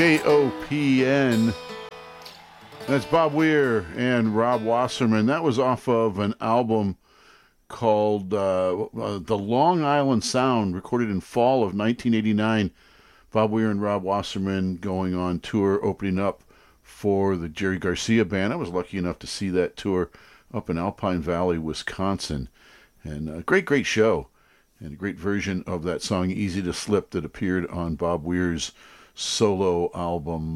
KOPN. That's Bob Weir and Rob Wasserman. That was off of an album called The Long Island Sound, recorded in fall of 1989. Bob Weir and Rob Wasserman going on tour, opening up for the Jerry Garcia Band. I was lucky enough to see that tour up in Alpine Valley, Wisconsin. And a great show. And a great version of that song, Easy to Slip, that appeared on Bob Weir's solo album,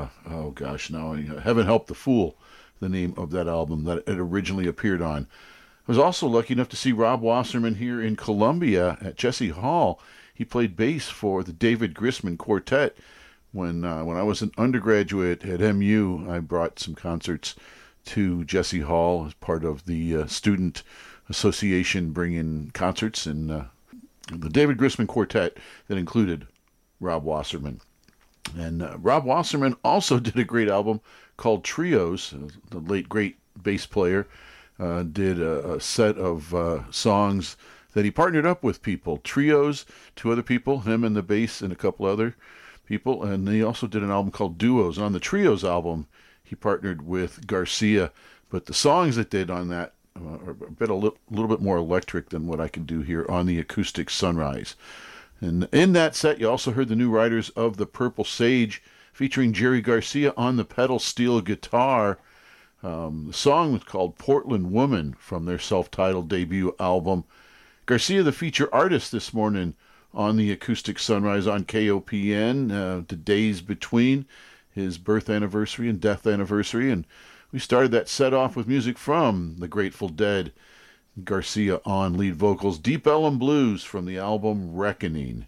Heaven Help the Fool, the name of that album that it originally appeared on. I was also lucky enough to see Rob Wasserman here in Columbia at Jesse Hall. He played bass for the David Grisman Quartet. When I was an undergraduate at MU, I brought some concerts to Jesse Hall as part of the student association bringing concerts, and the David Grisman Quartet that included Rob Wasserman. And Rob Wasserman also did a great album called Trios. The late great bass player did a set of songs that he partnered up with people. Trios, two other people, him and the bass and a couple other people. And he also did an album called Duos. And on the Trios album, he partnered with Garcia. But the songs that did on that are a little bit more electric than what I can do here on the Acoustic Sunrise. And in that set, you also heard the new Riders of the Purple Sage, featuring Jerry Garcia on the pedal steel guitar. The song was called Portland Woman from their self-titled debut album. Garcia, the feature artist this morning on the Acoustic Sunrise on KOPN, the days between his birth anniversary and death anniversary. And we started that set off with music from the Grateful Dead. Garcia on lead vocals, Deep Ellum Blues from the album Reckoning.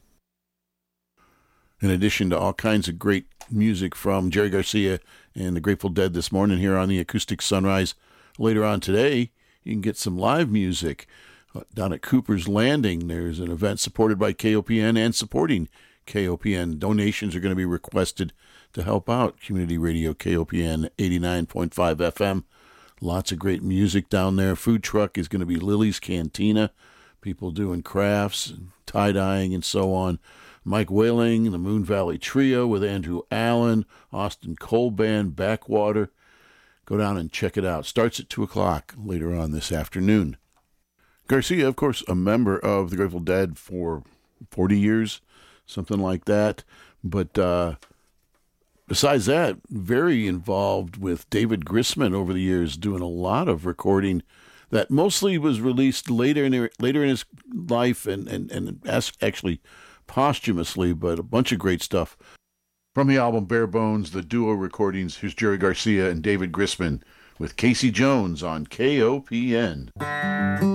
In addition to all kinds of great music from Jerry Garcia and the Grateful Dead this morning here on the Acoustic Sunrise, later on today, you can get some live music down at Cooper's Landing. There's an event supported by KOPN and supporting KOPN. Donations are going to be requested to help out Community Radio KOPN 89.5 FM. Lots of great music down there. Food truck is going to be Lily's Cantina. People doing crafts, and tie-dyeing, and so on. Mike Whaling, the Moon Valley Trio with Andrew Allen, Austin Cole Band, Backwater. Go down and check it out. Starts at 2 o'clock later on this afternoon. Garcia, of course, a member of the Grateful Dead for 40 years, something like that. But besides that, very involved with David Grisman over the years, doing a lot of recording that mostly was released later in his life and actually posthumously, but a bunch of great stuff. From the album Bare Bones, the duo recordings, here's Jerry Garcia and David Grisman with Casey Jones on KOPN.